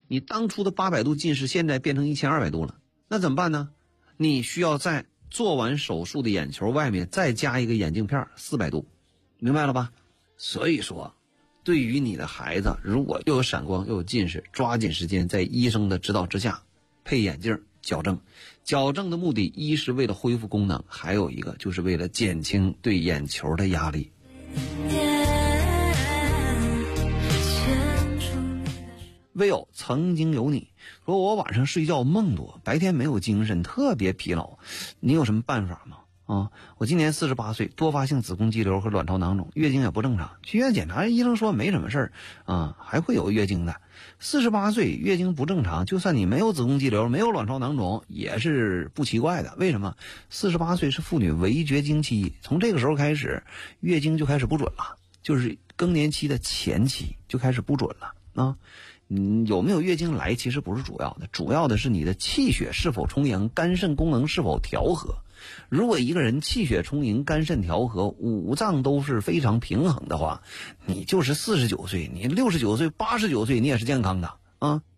你当初的800度近视现在变成1200度了，那怎么办呢？你需要在做完手术的眼球外面再加一个眼镜片400度，明白了吧？所以说对于你的孩子，如果又有闪光又有近视，抓紧时间在医生的指导之下配眼镜矫正。矫正的目的一是为了恢复功能，还有一个就是为了减轻对眼球的压力。唯有曾经有你说我晚上睡觉梦多，白天没有精神，特别疲劳，你有什么办法吗？我今年48岁，多发性子宫肌瘤和卵巢囊肿，月经也不正常，去医院检查，医生说没什么事儿还会有月经的。48岁月经不正常，就算你没有子宫肌瘤，没有卵巢囊肿，也是不奇怪的。为什么？48岁是妇女围绝经期，从这个时候开始，月经就开始不准了，就是更年期的前期就开始不准了啊。有没有月经来其实不是主要的，主要的是你的气血是否充盈，肝肾功能是否调和。如果一个人气血充盈，肝肾调和，五脏都是非常平衡的话，你就是49岁，你69岁、89岁，你也是健康的啊。